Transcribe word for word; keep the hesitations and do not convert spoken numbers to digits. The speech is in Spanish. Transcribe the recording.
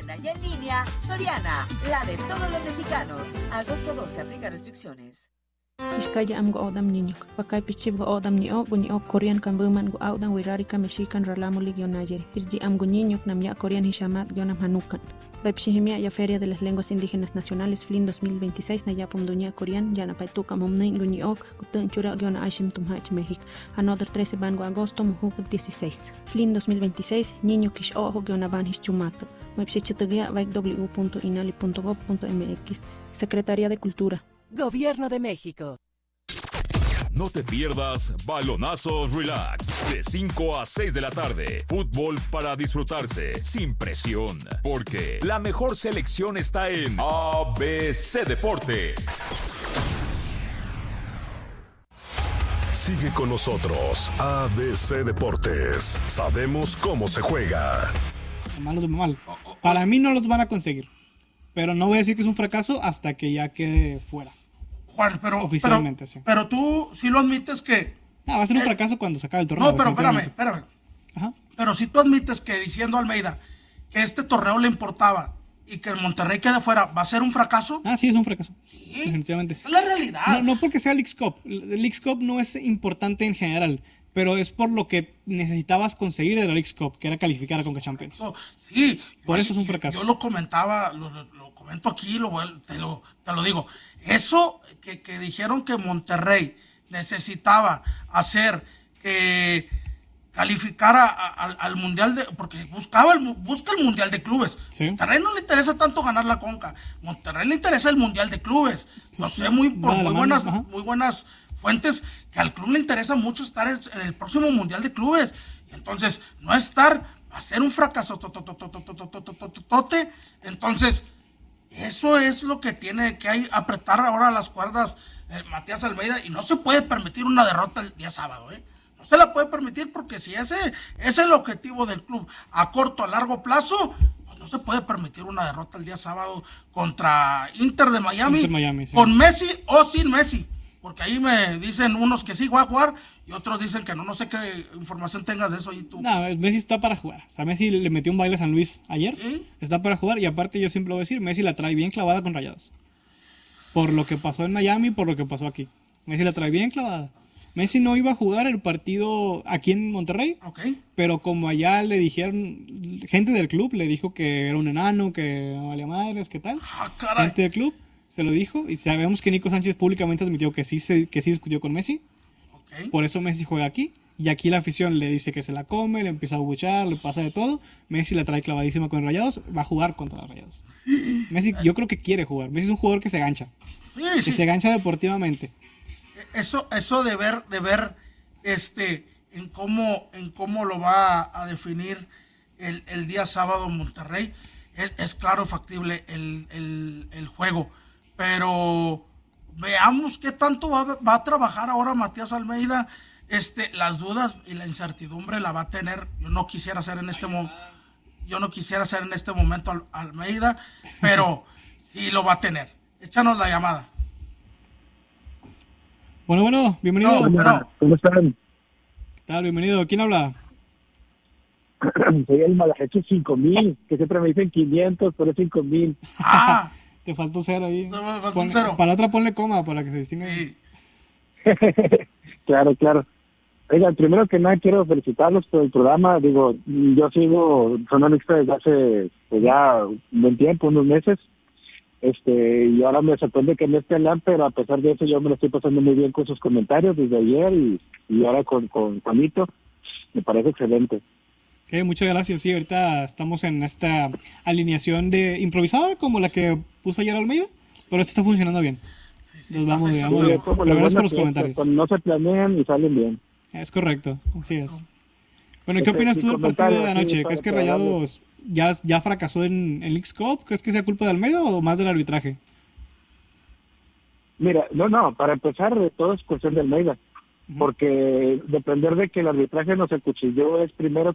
tienda y en línea, Soriana, la de todos los mexicanos. Agosto doce, aplica restricciones. Iskaya am go odam niño, pakay pichib go odam ni o, guni o Korean kan buman go audan wirarika mexican ralamo ligion ayer. Irji am go niño nam ya Korean hishamat gionam hanukan. Repshihimia ya Feria de las Lenguas Indígenas Nacionales F L I N dos mil veintiséis na ya pomdunia Korean ya na paituka momnin guni o gutun chura giona aishim tumhach México. Another trece ban go agosto mujuk dieciséis. F L I N dos mil veintiséis niño kish o giona ban hischumato. Websitetugia vaik w punto inali punto gob punto m x. Secretaría de Cultura. Gobierno de México. No te pierdas Balonazos Relax, de cinco a seis de la tarde. Fútbol para disfrutarse, sin presión. Porque la mejor selección está en A B C Deportes. Sigue con nosotros, A B C Deportes. Sabemos cómo se juega. Malos de mal. Para mí no los van a conseguir. Pero no voy a decir que es un fracaso hasta que ya quede fuera. Juan, pero, oficialmente, pero, sí. Pero tú sí lo admites que... Ah, va a ser un eh, fracaso cuando se acabe el torneo. No, pero espérame, espérame. Ajá. Pero si tú admites que diciendo a Almeida que este torneo le importaba y que el Monterrey quede fuera, ¿va a ser un fracaso? Ah, sí, es un fracaso. Sí, definitivamente. Es la realidad. No, no porque sea el Leagues Cup. El Leagues Cup no es importante en general, pero es por lo que necesitabas conseguir de la Leagues Cup, que era calificar a Conca Champions. No, sí. Por yo, eso es un fracaso. Yo, yo lo comentaba, lo, lo, lo comento aquí, lo, te, lo, te lo digo. Eso que, que dijeron que Monterrey necesitaba hacer que calificara a, a, al Mundial de... Porque buscaba el, busca el Mundial de Clubes. Sí. Monterrey no le interesa tanto ganar la Conca. Monterrey le interesa el Mundial de Clubes. Yo sé muy, por muy, buenas, muy buenas fuentes que al club le interesa mucho estar en, en el próximo Mundial de Clubes. Y entonces, no estar, va a ser un fracaso. Entonces... Eso es lo que tiene que hay, apretar ahora las cuerdas eh, Matías Almeida, y no se puede permitir una derrota el día sábado, ¿eh? No se la puede permitir, porque si ese es el objetivo del club a corto, a largo plazo, pues no se puede permitir una derrota el día sábado contra Inter de Miami, Inter Miami sí. Con Messi o sin Messi, porque ahí me dicen unos que sí va a jugar y otros dicen que no, no sé qué información tengas de eso ahí tú. No, Messi está para jugar. O sea, Messi le metió un baile a San Luis ayer. ¿Sí? Está para jugar y aparte yo siempre lo voy a decir, Messi la trae bien clavada con Rayados. Por lo que pasó en Miami, por lo que pasó aquí. Messi la trae bien clavada. Messi no iba a jugar el partido aquí en Monterrey, okay. Pero como allá le dijeron, gente del club le dijo que era un enano, que no valía madres, ¿qué tal? Ah, caray. Gente del club se lo dijo y sabemos que Nico Sánchez públicamente admitió que sí, se, que sí discutió con Messi. Okay. Por eso Messi juega aquí. Y aquí la afición le dice que se la come, le empieza a buchar, le pasa de todo. Messi la trae clavadísima con Rayados, va a jugar contra los Rayados. Messi yo creo que quiere jugar. Messi es un jugador que se gancha. Sí, que sí. se gancha deportivamente. Eso, eso de ver, de ver este, en cómo, en cómo lo va a definir el, el día sábado en Monterrey, es, es claro, factible el, el, el juego. Pero veamos qué tanto va, va a trabajar ahora Matías Almeida. Este, las dudas y la incertidumbre la va a tener. Yo no quisiera hacer en este mo- yo no quisiera hacer en este momento al, Almeida, pero sí lo va a tener. Échanos la llamada. Bueno, bueno, bienvenido. No, no. ¿Cómo están? ¿Qué tal? Bienvenido. ¿Quién habla? Soy el Malajecho cinco mil, que siempre me dicen quinientos, pero es cinco mil. Ah, te faltó cero ahí. me faltó Pon, un cero. Para la otra ponle coma, para que se distinga. Sí. Claro, claro. Oigan, primero que nada quiero felicitarlos por el programa. Digo, yo sigo Sononixta desde hace pues, ya un buen tiempo, unos meses. Este, y ahora me sorprende que no estén, pero a pesar de eso yo me lo estoy pasando muy bien con sus comentarios desde ayer y, y ahora con, con Juanito. Me parece excelente. Okay, muchas gracias. Sí, ahorita estamos en esta alineación de improvisada como la que puso ayer Almeida, pero esta está funcionando bien. Sí, sí, Nos está, vamos, sí, digamos, está, de- está, Como pero las gracias por buenas los comentarios. fiestas, cuando no se planean y salen bien. Es correcto, así es. Bueno, ¿qué Este, opinas mi tú del partido de comentario, anoche? sí, ¿Crees que para- para Rayados ya, ya fracasó en el Leagues Cup? ¿Crees que sea culpa de Almeida o más del arbitraje? Mira, no, no, para empezar, todo es cuestión de Almeida. Ujú. Porque depender de que el arbitraje nos acuchilló es primero